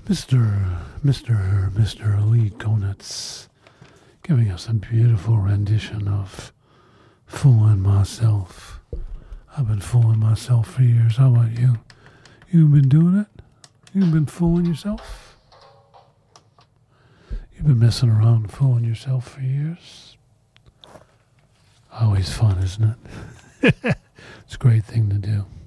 Mr. Elite Donuts, giving us a beautiful rendition of Fooling Myself. I've been fooling myself for years. How about you? You've been doing it? You've been fooling yourself? You've been messing around and fooling yourself for years? Always fun, isn't it? It's a great thing to do.